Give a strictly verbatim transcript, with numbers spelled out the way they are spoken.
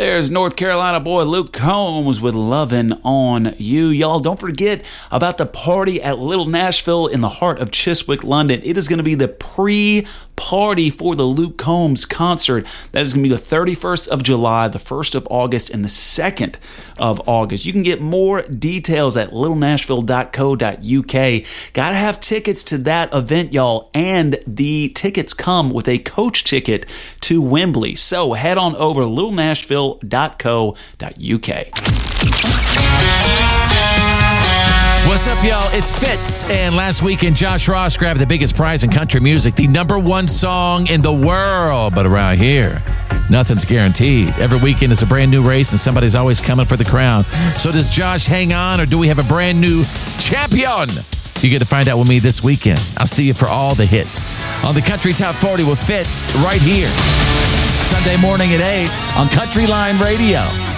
There's North Carolina boy Luke Combs with Lovin' on You. Y'all, don't forget about the party at Little Nashville in the heart of Chiswick, London. It is going to be the pre-party for the Luke Combs concert. That is going to be the thirty-first of July, the first of August, and the second of August. You can get more details at little nashville dot co dot u k. Gotta have tickets to that event, y'all, and the tickets come with a coach ticket to Wembley. So head on over to little nashville dot co dot u k. What's up, y'all? It's Fitz, and last weekend Josh Ross grabbed the biggest prize in country music, the number one song in the world. But around here, nothing's guaranteed. Every weekend is a brand new race, and somebody's always coming for the crown. So does Josh hang on, or do we have a brand new champion? You get to find out with me this weekend. I'll see you for all the hits on the Country Top forty with Fitz right here, Sunday morning at eight on Country Line Radio.